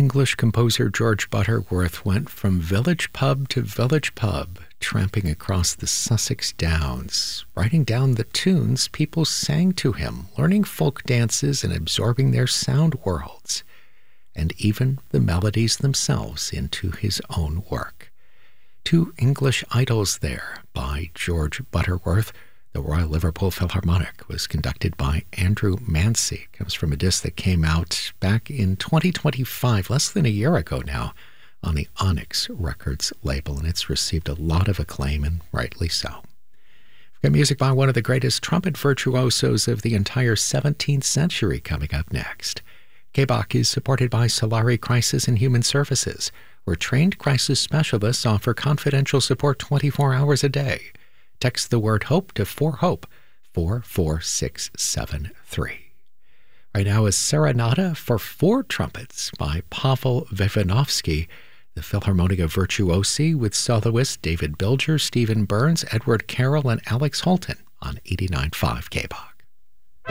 English composer George Butterworth went from village pub to village pub, tramping across the Sussex Downs, writing down the tunes people sang to him, learning folk dances and absorbing their sound worlds, and even the melodies themselves into his own work. Two English idols there by George Butterworth. The Royal Liverpool Philharmonic was conducted by Andrew Mancy. It comes from a disc that came out back in 2025, less than a year ago now, on the Onyx Records label, and it's received a lot of acclaim, and rightly so. We've got music by one of the greatest trumpet virtuosos of the entire 17th century coming up next. KBOC is supported by Solari Crisis and Human Services, where trained crisis specialists offer confidential support 24 hours a day. Text the word HOPE to 4HOPE, 44673. Right now is Serenata for Four Trumpets by Pavel Vivanovsky, the Philharmonia Virtuosi, with soloists David Bilger, Stephen Burns, Edward Carroll, and Alex Holton on 89.5 KBOC.